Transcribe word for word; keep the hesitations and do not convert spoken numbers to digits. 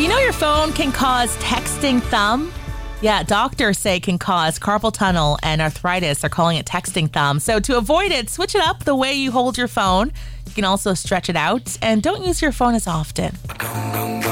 you know your phone can cause texting thumb? Yeah, doctors say it can cause carpal tunnel and arthritis. They're calling it texting thumb. So to avoid it, switch it up the way you hold your phone. You can also stretch it out and don't use your phone as often.